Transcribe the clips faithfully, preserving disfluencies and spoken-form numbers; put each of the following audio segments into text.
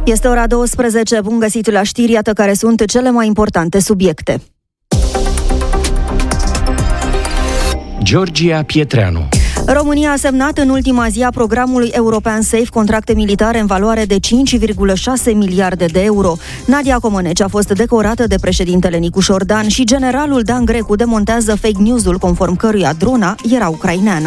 Este ora douăsprezece, bun găsit la știri, iată care sunt cele mai importante subiecte. Georgia Pietreanu. România a semnat în ultima zi a programului european SAFE contracte militare în valoare de cinci virgulă șase miliarde de euro. Nadia Comăneci a fost decorată de președintele Nicu Șordan și generalul Dan Grecu demontează fake news-ul conform căruia drona era ucraineană.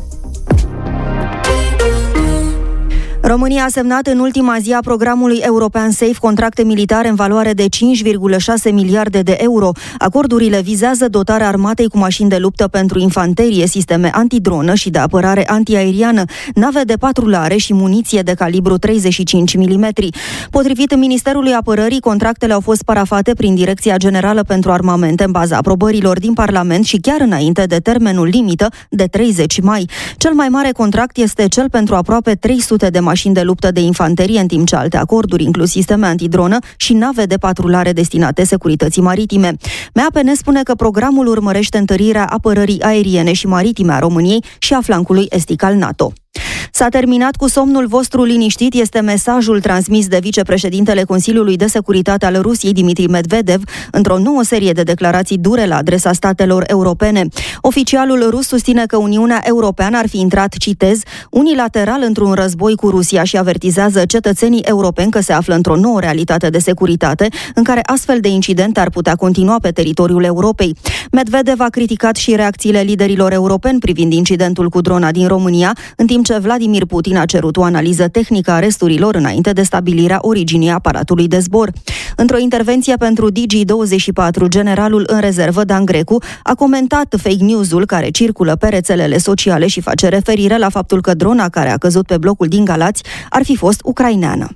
România a semnat în ultima zi a programului european SAFE contracte militare în valoare de cinci virgulă șase miliarde de euro. Acordurile vizează dotarea armatei cu mașini de luptă pentru infanterie, sisteme antidronă și de apărare antiaeriană, nave de patrulare și muniție de calibru treizeci și cinci milimetri. Potrivit Ministerului Apărării, contractele au fost parafate prin Direcția Generală pentru Armamente în baza aprobărilor din Parlament și chiar înainte de termenul limită de treizeci mai. Cel mai mare contract este cel pentru aproape trei sute de mașini mașini de luptă de infanterie, în timp ce alte acorduri inclus sisteme antidronă și nave de patrulare destinate securității maritime. M A P N spune că programul urmărește întărirea apărării aeriene și maritime a României și a flancului estic al NATO. S-a terminat cu somnul vostru liniștit, este mesajul transmis de vicepreședintele Consiliului de Securitate al Rusiei, Dmitri Medvedev, într-o nouă serie de declarații dure la adresa statelor europene. Oficialul rus susține că Uniunea Europeană ar fi intrat, citez, unilateral într-un război cu Rusia și avertizează cetățenii europeni că se află într-o nouă realitate de securitate, în care astfel de incidente ar putea continua pe teritoriul Europei. Medvedev a criticat și reacțiile liderilor europeni privind incidentul cu drona din România, în timp ce Vladimir Putin a cerut o analiză tehnică a resturilor înainte de stabilirea originii aparatului de zbor. Într-o intervenție pentru D G douăzeci și patru, generalul în rezervă Dan Grecu a comentat fake news-ul care circulă pe rețelele sociale și face referire la faptul că drona care a căzut pe blocul din Galați ar fi fost ucraineană.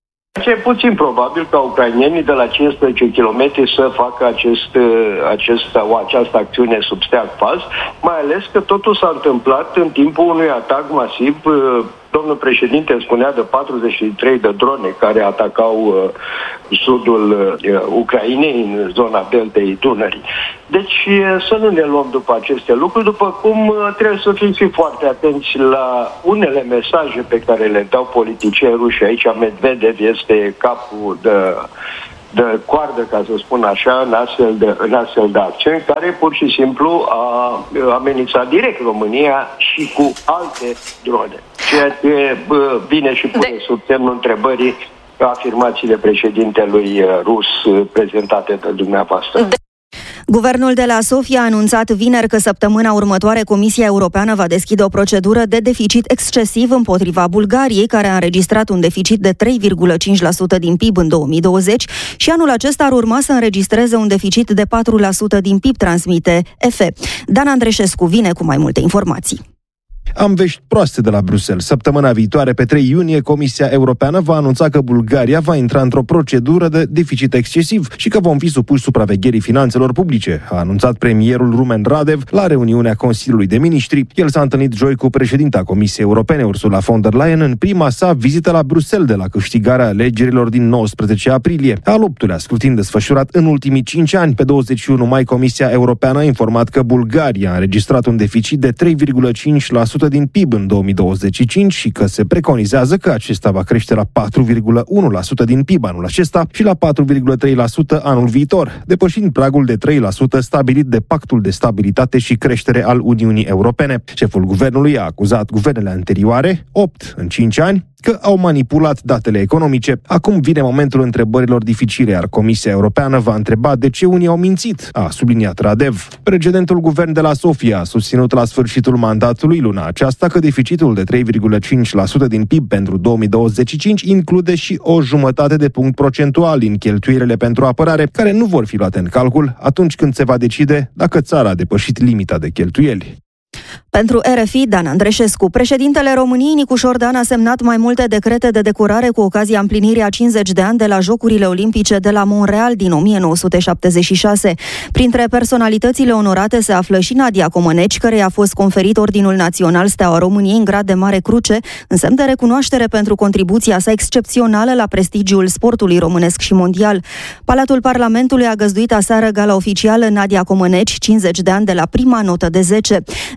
E puțin probabil ca ucrainienii de la cincisprezece kilometri să facă acest, acest, o, această acțiune sub steag fals, mai ales că totul s-a întâmplat în timpul unui atac masiv. Domnul președinte spunea de patruzeci și trei de drone care atacau uh, sudul uh, Ucrainei, în zona deltei Dunării. Deci uh, să nu ne luăm după aceste lucruri, după cum uh, trebuie să fim și foarte atenți la unele mesaje pe care le dau politicieni ruși. Aici Medvedev este capul de, de coardă, ca să spun așa, în astfel de, în astfel de acțiuni, care pur și simplu a amenințat direct România și cu alte drone. Ceea ce vine și pune de... sub semnul întrebării afirmațiile președintelui rus prezentate de dumneavoastră. De... Guvernul de la Sofia a anunțat vineri că săptămâna următoare Comisia Europeană va deschide o procedură de deficit excesiv împotriva Bulgariei, care a înregistrat un deficit de trei virgulă cinci la sută din P I B în două mii douăzeci și anul acesta ar urma să înregistreze un deficit de patru la sută din P I B, transmite E F E. Dan Andreșescu vine cu mai multe informații. Am vești proaste de la Bruxelles. Săptămâna viitoare, pe trei iunie, Comisia Europeană va anunța că Bulgaria va intra într-o procedură de deficit excesiv și că vom fi supuși supravegherii finanțelor publice, a anunțat premierul rumen Radev la reuniunea Consiliului de Ministri. El s-a întâlnit joi cu președinta Comisiei Europene, Ursula von der Leyen, în prima sa vizită la Bruxelles de la câștigarea alegerilor din nouăsprezece aprilie. Al optulea scrutin desfășurat în ultimii cinci ani. Pe douăzeci și unu mai, Comisia Europeană a informat că Bulgaria a înregistrat un deficit de trei virgulă cinci la sută din P I B în două mii douăzeci și cinci și că se preconizează că acesta va crește la patru virgulă unu la sută din P I B anul acesta și la patru virgulă trei la sută anul viitor, depășind pragul de trei la sută stabilit de Pactul de Stabilitate și Creștere al Uniunii Europene. Șeful guvernului a acuzat guvernele anterioare, opt în cinci ani, că au manipulat datele economice. Acum vine momentul întrebărilor dificile, iar Comisia Europeană va întreba de ce unii au mințit, a subliniat Radev. Precedentul guvern de la Sofia a susținut la sfârșitul mandatului luna aceasta că deficitul de trei virgulă cinci la sută din P I B pentru două mii douăzeci și cinci include și o jumătate de punct procentual din cheltuielile pentru apărare, care nu vor fi luate în calcul atunci când se va decide dacă țara a depășit limita de cheltuieli. Pentru R F I, Dan Andreșescu, președintele României Nicu Șordan a semnat mai multe decrete de decorare cu ocazia împlinirii a cincizeci de ani de la Jocurile Olimpice de la Montreal din o mie nouă sute șaptezeci și șase. Printre personalitățile onorate se află și Nadia Comăneci, căreia a fost conferit Ordinul Național Steaua României în grad de mare cruce, în semn de recunoaștere pentru contribuția sa excepțională la prestigiul sportului românesc și mondial. Palatul Parlamentului a găzduit aseară gala oficială Nadia Comăneci, cincizeci de ani de la prima notă de zece. Eveniment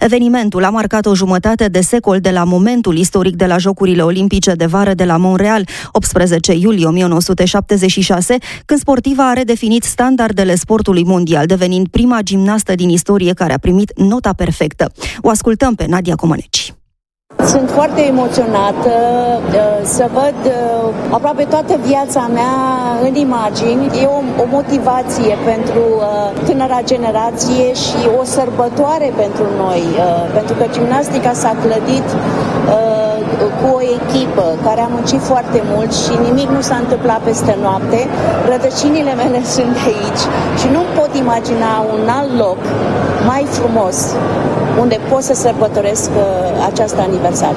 Evenimentul a marcat o jumătate de secol de la momentul istoric de la Jocurile Olimpice de vară de la Montreal, optsprezece iulie o mie nouă sute șaptezeci și șase, când sportiva a redefinit standardele sportului mondial, devenind prima gimnastă din istorie care a primit nota perfectă. O ascultăm pe Nadia Comăneci. Sunt foarte emoționată să văd aproape toată viața mea în imagini. E o, o motivație pentru tânăra generație și o sărbătoare pentru noi, pentru că gimnastica s-a clădit cu o echipă care a muncit foarte mult și nimic nu s-a întâmplat peste noapte. Rădăcinile mele sunt aici și nu pot imagina un alt loc mai frumos unde pot să sărbătoresc această aniversare.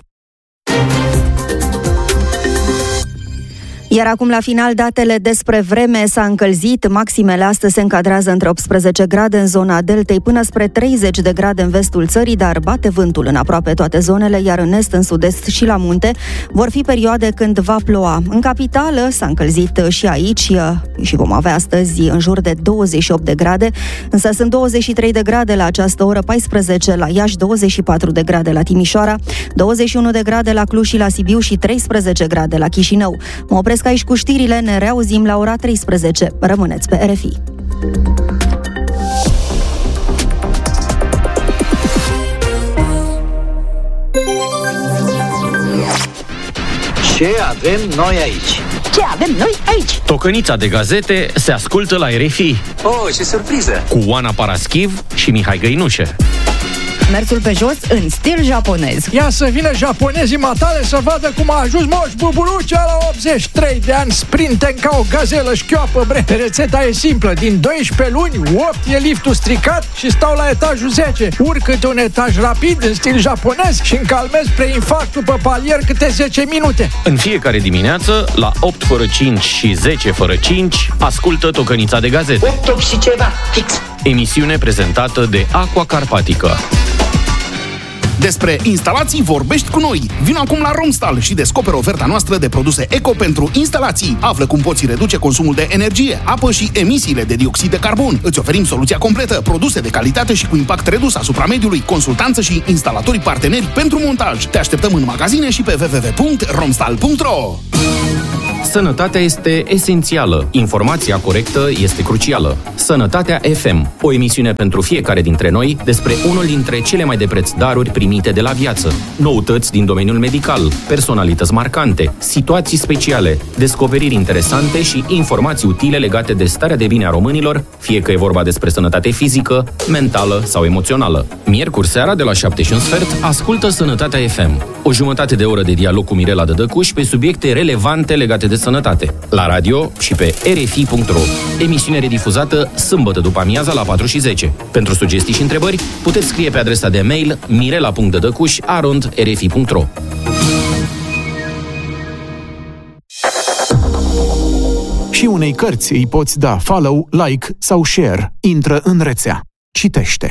Iar acum la final datele despre vreme. S-a încălzit, maximele astăzi se încadrează între optsprezece grade în zona deltei până spre treizeci de grade în vestul țării, dar bate vântul în aproape toate zonele, iar în est, în sud-est și la munte vor fi perioade când va ploua. În capitală s-a încălzit și aici și vom avea astăzi în jur de douăzeci și opt de grade, însă sunt douăzeci și trei de grade la această oră, paisprezece la Iași, douăzeci și patru de grade la Timișoara, douăzeci și unu de grade la Cluj și la Sibiu și treisprezece grade la Chișinău. Mă opresc aici cu știrile, ne reauzim la ora treisprezece. Rămâneți pe R F I. Ce avem noi aici? Ce avem noi aici? Tocănița de gazete se ascultă la R F I. Oh, ce surpriză! Cu Oana Paraschiv și Mihai Găinușe. Mersul pe jos în stil japonez. Ia să vină japonezii matale să vadă cum a ajuns Moș Bubulucea la optzeci și trei de ani, sprinten ca o gazelă șchioapă, bre. Rețeta e simplă, din doisprezece luni, opt e liftul stricat și stau la etajul zece. Urcă-te un etaj rapid în stil japonez și încalmezi preinfarctul pe palier câte zece minute. În fiecare dimineață, la opt fără cinci și zece fără cinci, ascultă Tocănița de gazete. opt, opt și ceva, fix. Emisiune prezentată de Aqua Carpatica. Despre instalații vorbești cu noi. Vino acum la Romstal și descoperă oferta noastră de produse eco pentru instalații. Află cum poți reduce consumul de energie, apă și emisiile de dioxid de carbon. Îți oferim soluția completă, produse de calitate și cu impact redus asupra mediului, consultanță și instalatori parteneri pentru montaj. Te așteptăm în magazine și pe w w w punct romstal punct r o. Sănătatea este esențială. Informația corectă este crucială. Sănătatea F M, o emisiune pentru fiecare dintre noi despre unul dintre cele mai de preț daruri primite de la viață. Noutăți din domeniul medical, personalități marcante, situații speciale, descoperiri interesante și informații utile legate de starea de bine a românilor, fie că e vorba despre sănătate fizică, mentală sau emoțională. Miercuri seara de la șapte și un sfert, ascultă Sănătatea F M. O jumătate de oră de dialog cu Mirela Dădăcuș pe subiecte relevante legate de sănătate. La radio și pe r f i punct r o. Emisiune redifuzată sâmbătă după amiaza la patru și zece. Pentru sugestii și întrebări, puteți scrie pe adresa de mail mirela punct dădăcuș arond r f i punct r o. Și unei cărți îi poți da follow, like sau share. Intră în rețea. Citește.